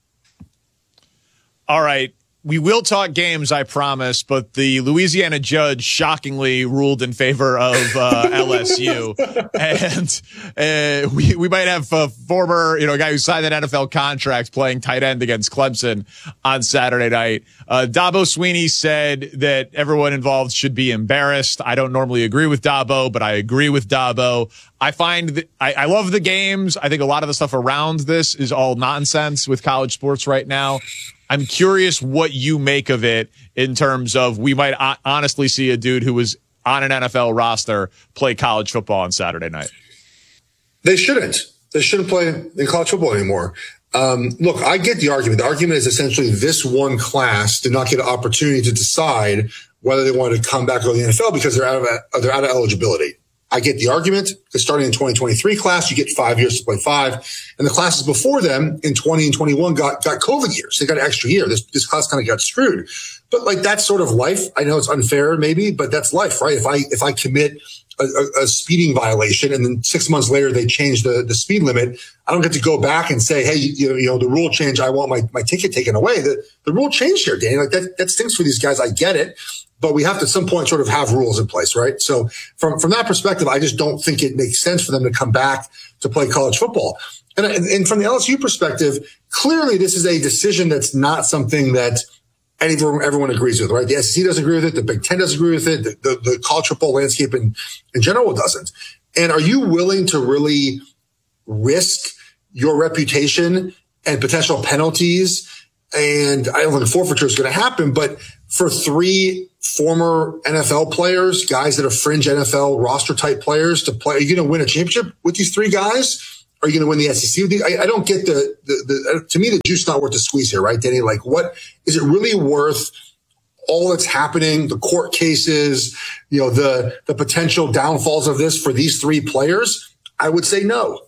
All right. We will talk games, I promise, but the Louisiana judge shockingly ruled in favor of uh, L S U. And uh, we, we might have a former, you know, guy who signed an N F L contract playing tight end against Clemson on Saturday night. Uh, Dabo Swinney said that everyone involved should be embarrassed. I don't normally agree with Dabo, but I agree with Dabo. I find that I, I love the games. I think a lot of the stuff around this is all nonsense with college sports right now. I'm curious what you make of it in terms of we might honestly see a dude who was on an N F L roster play college football on Saturday night. They shouldn't. They shouldn't play in college football anymore. Um, look, I get the argument. The argument is essentially this one class did not get an opportunity to decide whether they wanted to come back to the N F L because they're out of they're out of eligibility. I get the argument because starting in twenty twenty-three class, you get five years to play five. And the classes before them in twenty and twenty-one got, got COVID years. They got an extra year. This, this class kind of got screwed. But like, that's sort of life. I know it's unfair maybe, but that's life, right? If I, if I commit a, a speeding violation, and then six months later they change the, the speed limit, I don't get to go back and say, hey, you know, you know the rule change, I want my, my ticket taken away. The, the rule changed here, Danny. Like that, that stinks for these guys. I get it. But we have to at some point sort of have rules in place, right? So from, from that perspective, I just don't think it makes sense for them to come back to play college football. And, and from the L S U perspective, clearly this is a decision that's not something that anyone, everyone agrees with, right? The S E C doesn't agree with it. The Big Ten doesn't agree with it. The, the, the college football landscape in, in general doesn't. And are you willing to really risk your reputation and potential penalties? And I don't think forfeiture is going to happen, but for three former N F L players, guys that are fringe N F L roster type players to play, are you going to win a championship with these three guys? Are you going to win the S E C with these? I, I don't get the, the, the, to me, the juice not worth the squeeze here, right, Danny? Like, what is it really worth? All that's happening, the court cases, you know, the, the potential downfalls of this for these three players? I would say no.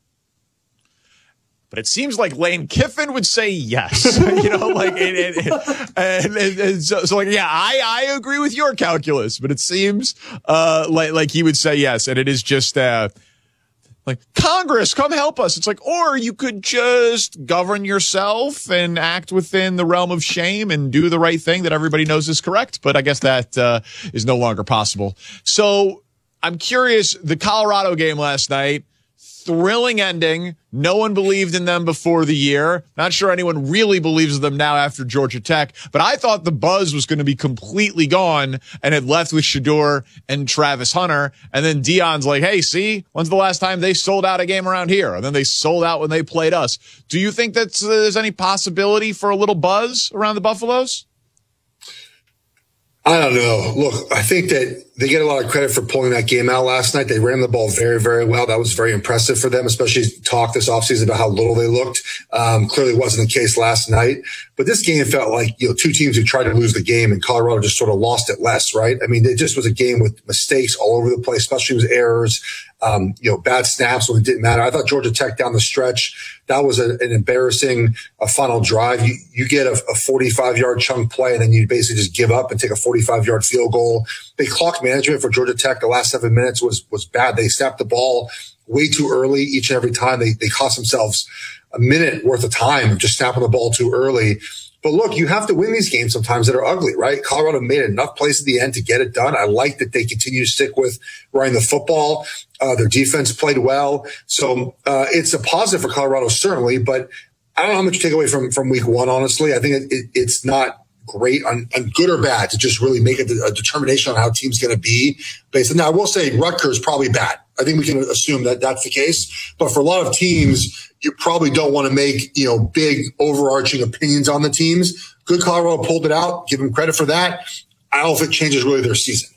But it seems like Lane Kiffin would say yes. you know, like, it, it, it, and, and, and so, so like, yeah, I, I agree with your calculus, but it seems, uh, like, like he would say yes. And it is just, uh, like, Congress, come help us. It's like, or you could just govern yourself and act within the realm of shame and do the right thing that everybody knows is correct. But I guess that, uh, is no longer possible. So I'm curious, the Colorado game last night, thrilling ending. No one believed in them before the year. Not sure anyone really believes in them now after Georgia Tech, but I thought the buzz was going to be completely gone and had left with Shedeur and Travis Hunter. And then Deion's like, hey, see, when's the last time they sold out a game around here? And then they sold out when they played us. Do you think that uh, there's any possibility for a little buzz around the Buffaloes? I don't know. Look, I think that they get a lot of credit for pulling that game out last night. They ran the ball very, very well. That was very impressive for them, especially talk this offseason about how little they looked. Um, clearly wasn't the case last night. But this game felt like, you know, two teams who tried to lose the game, and Colorado just sort of lost it less, right? I mean, it just was a game with mistakes all over the place, especially with errors, um, you know, bad snaps when it didn't matter. I thought Georgia Tech down the stretch, that was a, an embarrassing uh, final drive. You, you get a, a forty-five yard chunk play, and then you basically just give up and take a forty-five yard field goal. They clock management for Georgia Tech the last seven minutes was, was bad. They snapped the ball way too early each and every time. They, they cost themselves a minute worth of time of just snapping the ball too early. But look, you have to win these games sometimes that are ugly, right? Colorado made enough plays at the end to get it done. I like that they continue to stick with running the football. Uh, their defense played well. So, uh, it's a positive for Colorado, certainly, but I don't know how much you take away from, from week one, honestly. I think it, it, it's not great on, on good or bad to just really make a, a determination on how a team's going to be based on. Now, I will say Rutgers probably bad. I think we can assume that that's the case. But for a lot of teams, you probably don't want to make, you know, big overarching opinions on the teams. Good Colorado pulled it out. Give them credit for that. I don't know if it changes really their season.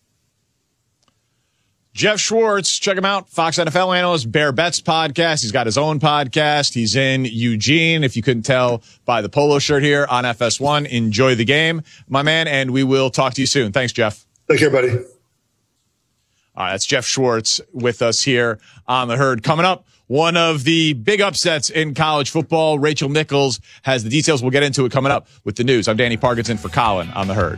Jeff Schwartz, check him out. Fox N F L analyst, Bear Bets podcast. He's got his own podcast. He's in Eugene, if you couldn't tell by the polo shirt here on F S one. Enjoy the game, my man, and we will talk to you soon. Thanks, Jeff. Take care, buddy. All right, that's Jeff Schwartz with us here on The Herd. Coming up, one of the big upsets in college football. Rachel Nichols has the details. We'll get into it coming up with the news. I'm Danny Parkinson for Colin on The Herd.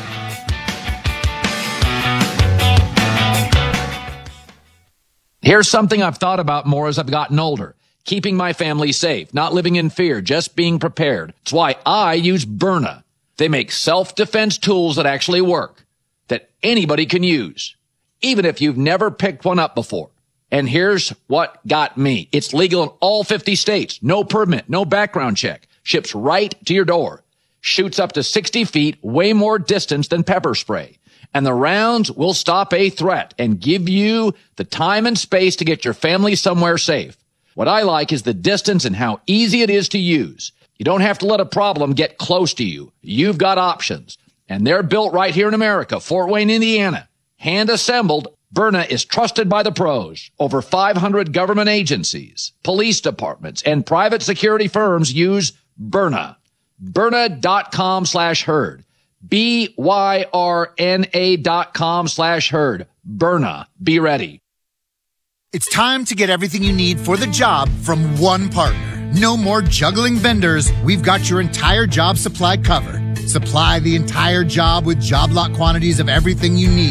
Here's something I've thought about more as I've gotten older. Keeping my family safe, not living in fear, just being prepared. It's why I use Byrna. They make self-defense tools that actually work, that anybody can use, even if you've never picked one up before. And here's what got me. It's legal in all fifty states. No permit, no background check. Ships right to your door. Shoots up to sixty feet, way more distance than pepper spray. And the rounds will stop a threat and give you the time and space to get your family somewhere safe. What I like is the distance and how easy it is to use. You don't have to let a problem get close to you. You've got options. And they're built right here in America, Fort Wayne, Indiana. Hand assembled. Byrna is trusted by the pros. Over five hundred government agencies, police departments, and private security firms use Byrna. Byrna.com slash herd. B Y R N A dot com slash herd. Byrna. Be ready. It's time to get everything you need for the job from one partner. No more juggling vendors. We've got your entire job supply covered. Supply the entire job with job lot quantities of everything you need.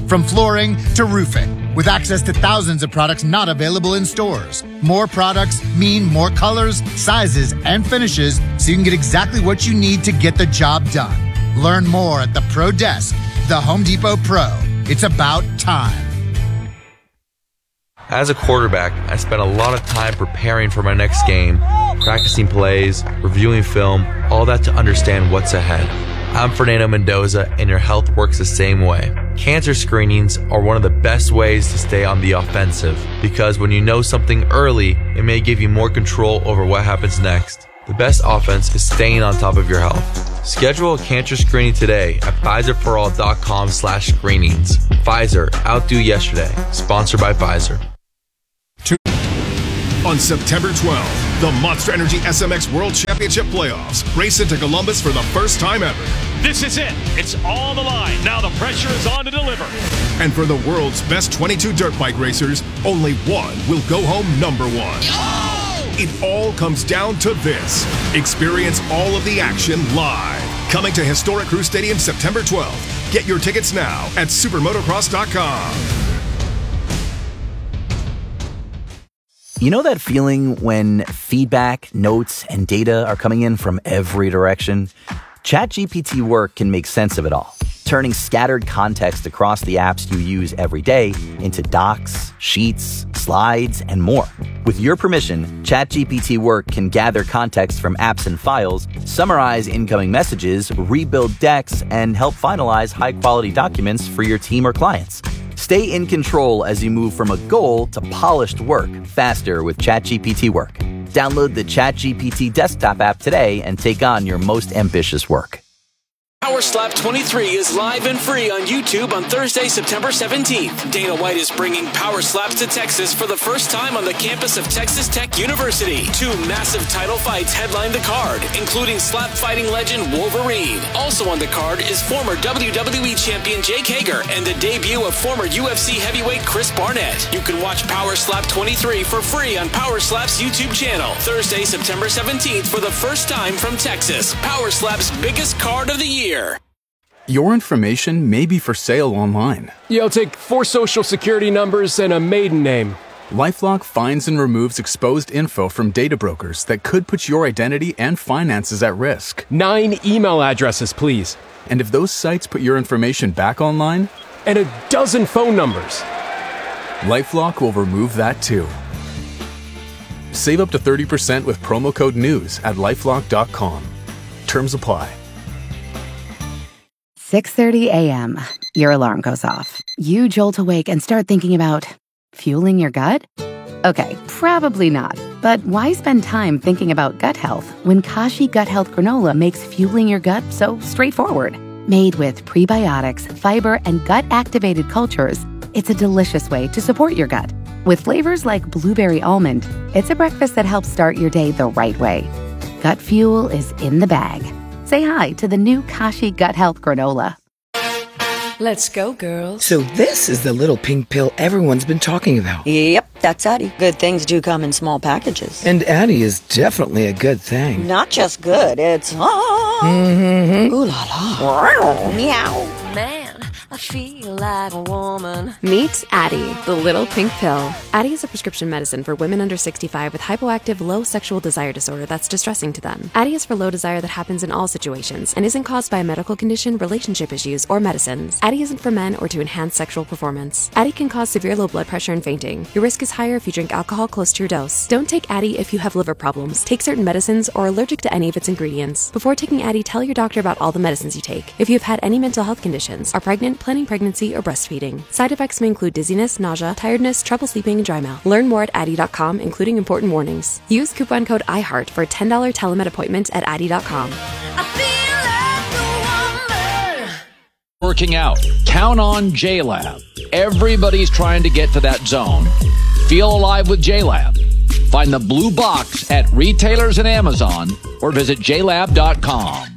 from flooring to roofing. With access to thousands of products not available in stores. More products mean more colors, sizes, and finishes, so you can get exactly what you need to get the job done. Learn more at the Pro Desk, the Home Depot Pro. It's about time. As a quarterback, I spent a lot of time preparing for my next game, practicing plays, reviewing film, all that to understand what's ahead. I'm Fernando Mendoza, and your health works the same way. Cancer screenings are one of the best ways to stay on the offensive, because when you know something early, it may give you more control over what happens next. The best offense is staying on top of your health. Schedule a cancer screening today at Pfizerforall.com slash screenings. Pfizer, outdo yesterday. Sponsored by Pfizer. On September twelfth, the Monster Energy S M X World Championship Playoffs race into Columbus for the first time ever. This is it. It's all the line. Now the pressure is on to deliver. And for the world's best twenty-two dirt bike racers, only one will go home number one. Oh! It all comes down to this. Experience all of the action live. Coming to historic Crew Stadium September twelfth. Get your tickets now at supermotocross dot com. You know that feeling when feedback, notes, and data are coming in from every direction? ChatGPT Work can make sense of it all, turning scattered context across the apps you use every day into docs, sheets, slides, and more. With your permission, ChatGPT Work can gather context from apps and files, summarize incoming messages, rebuild decks, and help finalize high-quality documents for your team or clients. Stay in control as you move from a goal to polished work faster with ChatGPT Work. Download the ChatGPT desktop app today and take on your most ambitious work. Power Slap twenty-three is live and free on YouTube on Thursday, September seventeenth. Dana White is bringing Power Slaps to Texas for the first time on the campus of Texas Tech University. Two massive title fights headline the card, including slap fighting legend Wolverine. Also on the card is former W W E champion Jake Hager and the debut of former U F C heavyweight Chris Barnett. You can watch Power Slap twenty-three for free on Power Slap's YouTube channel. Thursday, September seventeenth for the first time from Texas. Power Slap's biggest card of the year. Your information may be for sale online. Yeah, I'll take four social security numbers and a maiden name. LifeLock finds and removes exposed info from data brokers that could put your identity and finances at risk. Nine email addresses, please. And if those sites put your information back online? And a dozen phone numbers. LifeLock will remove that too. Save up to thirty percent with promo code NEWS at lifelock dot com. Terms apply. six thirty a.m. Your alarm goes off. You jolt awake and start thinking about fueling your gut? Okay, probably not. But why spend time thinking about gut health when Kashi Gut Health Granola makes fueling your gut so straightforward? Made with prebiotics, fiber, and gut-activated cultures, it's a delicious way to support your gut. With flavors like blueberry almond, it's a breakfast that helps start your day the right way. Gut fuel is in the bag. Say hi to the new Kashi Gut Health Granola. Let's go, girls. So this is the little pink pill everyone's been talking about. Yep, that's Addie. Good things do come in small packages. And Addie is definitely a good thing. Not just good, it's... Oh, mm-hmm. Ooh la la. Meow. Man, I feel like a woman. Meet Addie, the little pink pill. Addie is a prescription medicine for women under sixty-five with hypoactive low sexual desire disorder that's distressing to them. Addie is for low desire that happens in all situations and isn't caused by a medical condition, relationship issues, or medicines. Addie isn't for men or to enhance sexual performance. Addie can cause severe low blood pressure and fainting. Your risk is higher if you drink alcohol close to your dose. Don't take Addie if you have liver problems, take certain medicines, or are allergic to any of its ingredients. Before taking Addie, tell your doctor about all the medicines you take. If you have had any mental health conditions, are pregnant, planning pregnancy, or breastfeeding. Side effects may include dizziness, nausea, tiredness, trouble sleeping, and dry mouth. Learn more at Addie dot com, including important warnings. Use coupon code iHeart for a ten dollars telemed appointment at Addie dot com. Working out. Count on J-Lab. Everybody's trying to get to that zone. Feel alive with J-Lab. Find the blue box at retailers and Amazon or visit j lab dot com.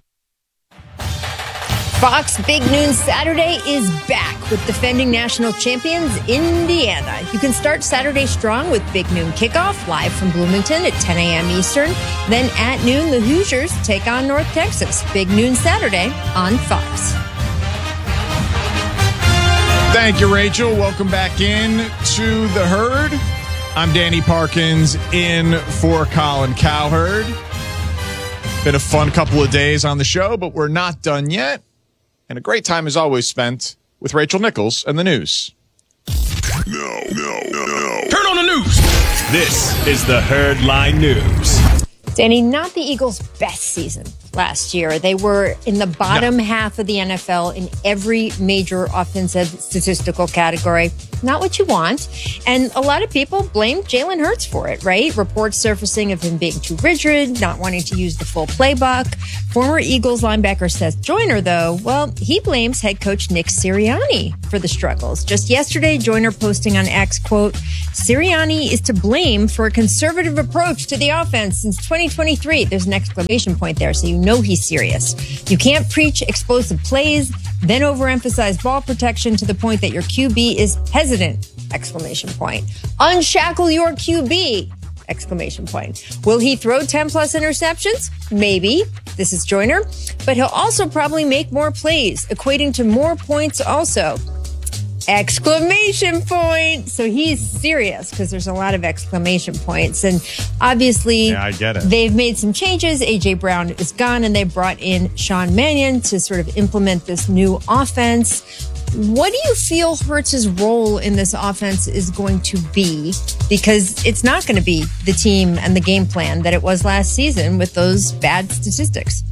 Fox Big Noon Saturday is back with defending national champions Indiana. You can start Saturday strong with Big Noon Kickoff live from Bloomington at ten a.m. Eastern. Then at noon, the Hoosiers take on North Texas. Big Noon Saturday on Fox. Thank you, Rachel. Welcome back in to the herd. I'm Danny Parkins in for Colin Cowherd. Been a fun couple of days on the show, but we're not done yet. And a great time is always spent with Rachel Nichols and the news. No, no, no, no. Turn on the news. This is the Herd Line News. Danny, not the Eagles' best season last year. They were in the bottom no. half of the N F L in every major offensive statistical category. Not what you want. And a lot of people blame Jalen Hurts for it, right? Reports surfacing of him being too rigid, not wanting to use the full playbook. Former Eagles linebacker Seth Joyner, though, well, he blames head coach Nick Sirianni for the struggles. Just yesterday, Joyner posting on X, quote, Sirianni is to blame for a conservative approach to the offense since twenty twenty-three. There's an exclamation point there, so you know he's serious. You can't preach explosive plays, then overemphasize ball protection to the point that your Q B is hesitant, exclamation point. Unshackle your Q B, exclamation point. Will he throw ten plus interceptions? Maybe. This is Joyner. But he'll also probably make more plays, equating to more points also. Exclamation point. So he's serious because there's a lot of exclamation points. And obviously, yeah, I get it. They've made some changes. A J Brown is gone and they brought in Sean Mannion to sort of implement this new offense. What do you feel Hurts' role in this offense is going to be? Because it's not going to be the team and the game plan that it was last season with those bad statistics.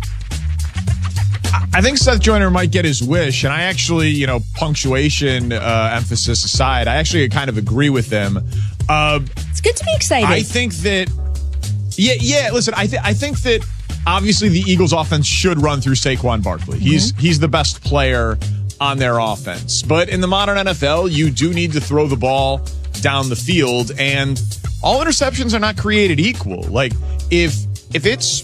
I think Seth Joyner might get his wish, and I actually, you know, punctuation uh, emphasis aside, I actually kind of agree with them. Uh, it's good to be excited. I think that, yeah, yeah. Listen, I think I think that obviously the Eagles' offense should run through Saquon Barkley. Mm-hmm. He's he's the best player on their offense, but in the modern N F L, you do need to throw the ball down the field, and all interceptions are not created equal. Like if if it's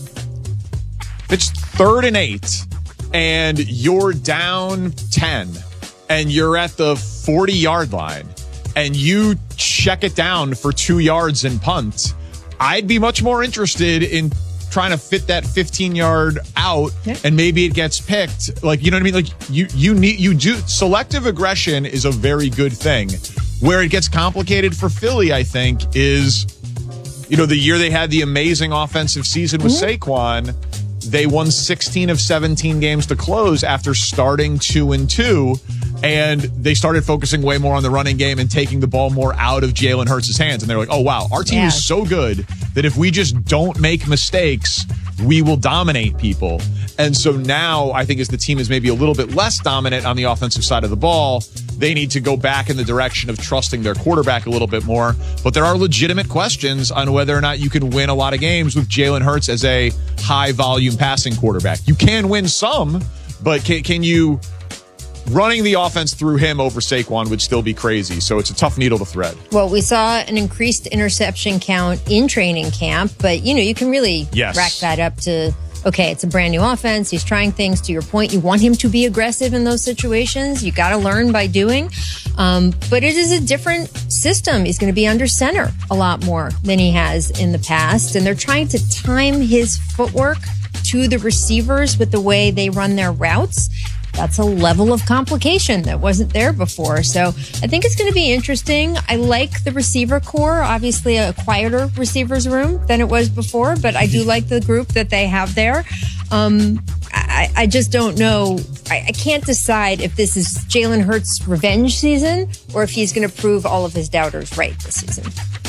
if it's third and eight. And you're down ten and you're at the forty-yard line and you check it down for two yards and punt, I'd be much more interested in trying to fit that fifteen-yard out yeah. and maybe it gets picked. Like, you know what I mean? Like, you you need you do selective aggression is a very good thing. Where it gets complicated for Philly, I think, is, you know, the year they had the amazing offensive season with mm-hmm. Saquon. They won sixteen of seventeen games to close after starting two and two, and they started focusing way more on the running game and taking the ball more out of Jalen Hurts' hands. And they're like, oh, wow, our team yeah. is so good that if we just don't make mistakes, we will dominate people. And so now I think as the team is maybe a little bit less dominant on the offensive side of the ball, they need to go back in the direction of trusting their quarterback a little bit more. But there are legitimate questions on whether or not you can win a lot of games with Jalen Hurts as a high-volume passing quarterback. You can win some, but can, can you... Running the offense through him over Saquon would still be crazy. So it's a tough needle to thread. Well, we saw an increased interception count in training camp, but, you know, you can really yes. rack that up to... Okay, it's a brand new offense. He's trying things. To your point, you want him to be aggressive in those situations. You got to learn by doing. Um, but it is a different system. He's going to be under center a lot more than he has in the past. And they're trying to time his footwork to the receivers with the way they run their routes. That's a level of complication that wasn't there before. So I think it's going to be interesting. I like the receiver core, obviously a quieter receivers room than it was before, but I do like the group that they have there. Um, I, I just don't know. I, I can't decide if this is Jalen Hurts' revenge season or if he's going to prove all of his doubters right this season.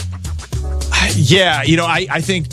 Yeah, you know, I, I think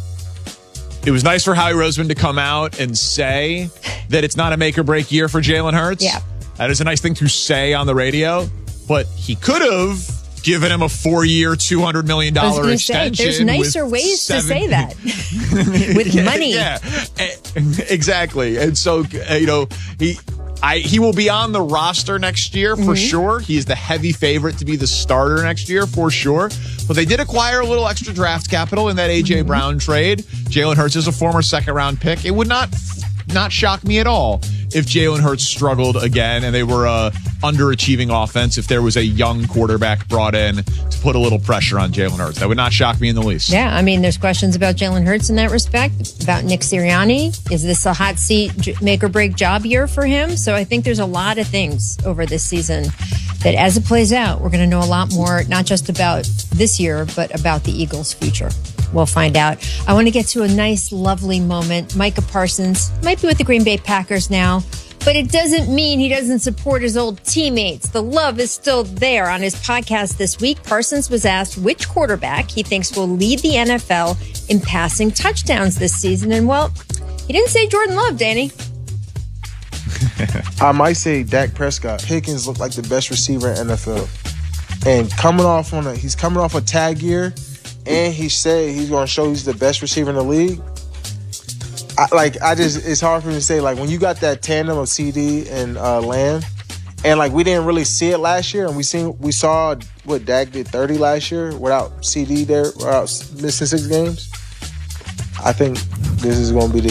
it was nice for Howie Roseman to come out and say that it's not a make or break year for Jalen Hurts. Yeah. That is a nice thing to say on the radio, but he could have given him a four-year, two hundred million dollars extension. Say, there's nicer ways seven... to say that. With yeah, money. Yeah, exactly. And so, you know, he... I, he will be on the roster next year for mm-hmm. sure. He is the heavy favorite to be the starter next year for sure. But they did acquire a little extra draft capital in that A J mm-hmm. Brown trade. Jalen Hurts is a former second-round pick. It would not not shock me at all if Jalen Hurts struggled again and they were a underachieving offense if there was a young quarterback brought in to put a little pressure on Jalen Hurts. That would not shock me in the least. Yeah, I mean, there's questions about Jalen Hurts in that respect, about Nick Sirianni. Is this a hot seat, make or break job year for him? So I think there's a lot of things over this season that as it plays out, we're going to know a lot more, not just about this year, but about the Eagles' future. We'll find out. I want to get to a nice, lovely moment. Micah Parsons might be with the Green Bay Packers now, but it doesn't mean he doesn't support his old teammates. The love is still there. On his podcast this week, Parsons was asked which quarterback he thinks will lead the N F L in passing touchdowns this season. And, well, he didn't say Jordan Love, Danny. I might say Dak Prescott. Pickens looked like the best receiver in N F L. And coming off on a, he's coming off a tag year, and he said he's going to show he's the best receiver in the league. I, like, I just, it's hard for me to say. Like, when you got that tandem of C D and uh, Lamb, and like we didn't really see it last year, and we seen we saw what Dak did thirty last year without C D there, without missing six games. I think this is going to be the